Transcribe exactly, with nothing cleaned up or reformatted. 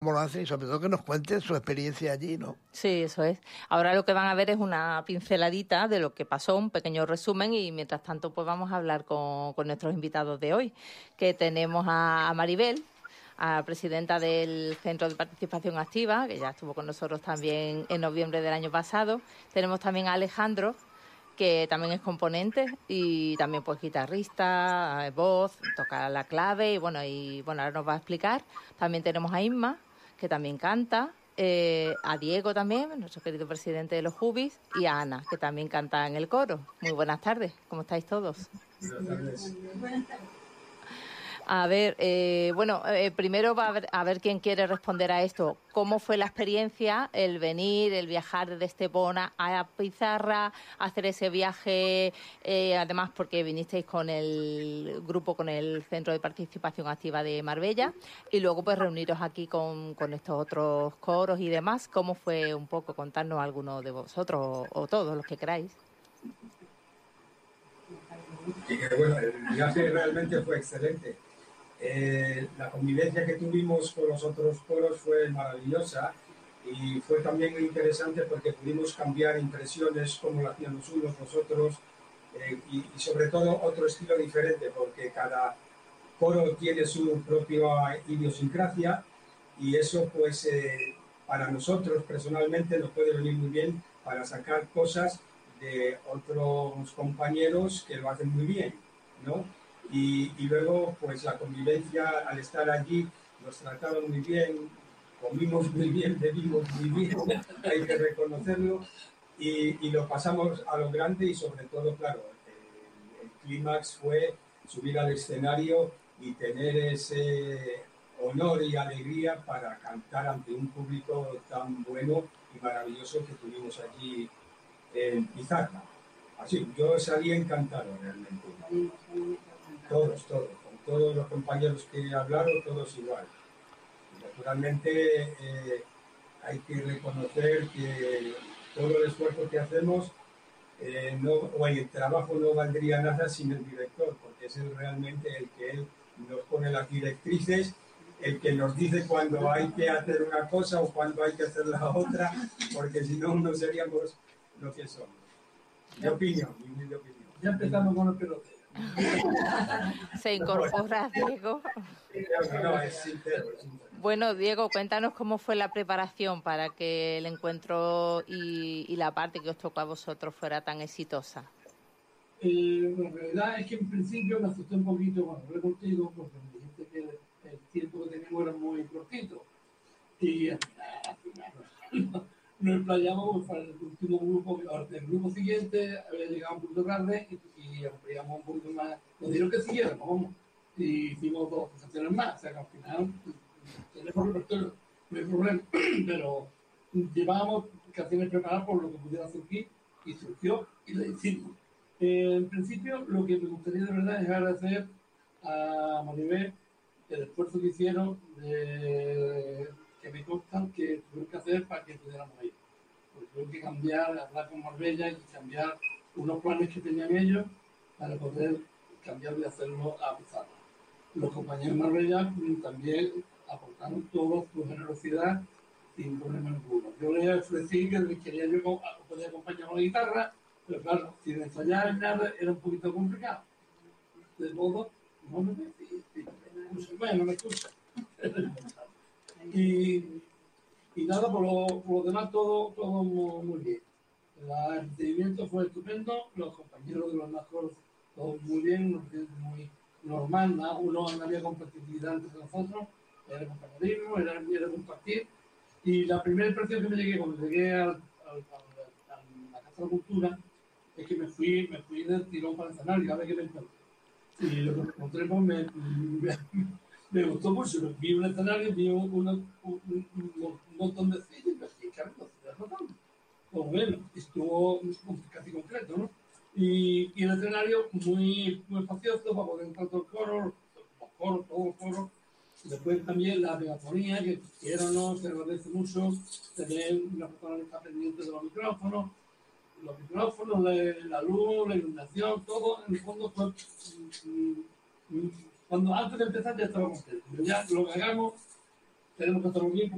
cómo lo hacen y sobre todo que nos cuenten su experiencia allí, ¿no? Sí, eso es. Ahora lo que van a ver es una pinceladita de lo que pasó, un pequeño resumen, y mientras tanto pues vamos a hablar con, con nuestros invitados de hoy, que tenemos a, a Maribel, a presidenta del Centro de Participación Activa, que ya estuvo con nosotros también en noviembre del año pasado. Tenemos también a Alejandro, que también es componente y también pues guitarrista, eh, voz, toca la clave y bueno, y bueno, ahora nos va a explicar. También tenemos a Inma, que también canta, eh, a Diego también, nuestro querido presidente de los Jubis, y a Ana, que también canta en el coro. Muy buenas tardes, ¿cómo estáis todos? Buenas tardes. Buenas tardes. A ver, eh, bueno, eh, primero va a ver, a ver quién quiere responder a esto. ¿Cómo fue la experiencia, el venir, el viajar desde Estepona a Pizarra, hacer ese viaje, eh, además porque vinisteis con el grupo, con el Centro de Participación Activa de Marbella, y luego pues reuniros aquí con, con estos otros coros y demás? ¿Cómo fue un poco? Contarnos alguno de vosotros o, o todos los que queráis. Y que bueno, el viaje realmente fue excelente. Eh, la convivencia que tuvimos con los otros coros fue maravillosa y fue también muy interesante porque pudimos cambiar impresiones como lo hacían los unos, los otros, eh, y, y sobre todo otro estilo diferente porque cada coro tiene su propia idiosincrasia y eso pues eh, para nosotros personalmente nos puede venir muy bien para sacar cosas de otros compañeros que lo hacen muy bien, ¿no? Y, y luego, pues la convivencia, al estar allí, nos trataron muy bien, comimos muy bien, bebimos muy bien, hay que reconocerlo, y, y lo pasamos a lo grande y sobre todo, claro, el, el clímax fue subir al escenario y tener ese honor y alegría para cantar ante un público tan bueno y maravilloso que tuvimos allí en Pizarra. Así, yo salí encantado realmente. Todos, todos, con todos los compañeros que hablaron, todos igual. Y naturalmente eh, hay que reconocer que todo el esfuerzo que hacemos eh, no, o el trabajo no valdría nada sin el director, porque es él realmente el que él nos pone las directrices, el que nos dice cuando hay que hacer una cosa o cuando hay que hacer la otra, porque si no, no seríamos lo que somos. Mi opinión, mi opinión. Ya empezamos con el peloteo. Se incorpora Diego. No, es sincero, es sincero. Bueno, Diego, cuéntanos cómo fue la preparación para que el encuentro y, y la parte que os tocó a vosotros fuera tan exitosa. Eh, bueno, la verdad es que en principio me asusté un poquito cuando hablé contigo, porque me dijiste que el, el tiempo que teníamos era muy cortito. Y al final, al final nos, nos emplayamos para el último grupo, el grupo siguiente había llegado un poquito tarde y, y ampliamos un poquito más. Nos dijeron que siguiéramos, vamos. Y hicimos dos presentaciones más, o sea que al final tenemos repertorio, no hay problema, pero llevábamos canciones preparadas por lo que pudiera surgir y surgió y lo hicimos. Eh, en principio, lo que me gustaría de verdad es agradecer a Maribel el esfuerzo que hicieron, de, que me constan que tuvieron que hacer para que pudiéramos ir. Porque tuvieron que cambiar, hablar con Marbella y cambiar unos planes que tenían ellos para poder cambiar de hacerlo a Pizarra. Los compañeros de Marbella también aportaron toda su generosidad sin problema ninguno. Yo les ofrecí que quería yo poder acompañar con la guitarra, pero claro, sin ensayar nada era un poquito complicado. De modo, no me decís, bueno, me escucha. y, y nada, por lo, por lo demás todo, todo muy, muy bien. El recibimiento fue estupendo, los compañeros de los Najoros todos muy bien, muy normal, ¿no? Uno no había competitividad entre nosotros, era compañerismo, era, era compartir. Y la primera impresión que me llegué cuando llegué al, al, al, a la Casa de la Cultura es que me fui, me fui del tirón para el escenario, a ver qué me encontré. Y lo que me encontré pues, me, me, me gustó mucho. Vi un escenario, vi un, un, un, un montón de sillas y me dije, Carlos, ¿se está rotando? Pues bueno, estuvo casi completo, ¿no? Y, y el escenario muy, muy espacioso para poder entrar todo el coro, los coros, todos los coros. Después también la megafonía, que quiero o no, se agradece mucho tener una persona que está pendiente de los micrófonos, los micrófonos, la luz, la iluminación, todo en el fondo fue, cuando antes de empezar ya estábamos contentos. Ya lo que hagamos, tenemos que hacerlo bien.